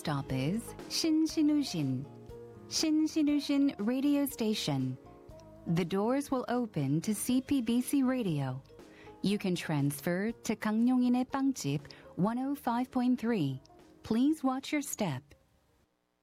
stop is Shinsinushin. Shinsinushin Radio Station. The doors will open to CPBC Radio. You can transfer to 강용인의 빵집 105.3. Please watch your step.